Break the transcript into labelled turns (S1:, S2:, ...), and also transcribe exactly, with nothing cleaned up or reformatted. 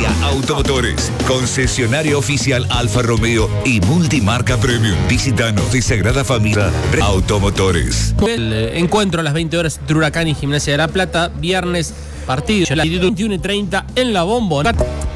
S1: García Automotores, concesionario oficial Alfa Romeo y multimarca premium. Visítanos de Sagrada Familia Automotores.
S2: El eh, encuentro a las veinte horas entre Huracán y Gimnasia de La Plata, viernes partido, a las veintiuno y treinta en la Bombonera.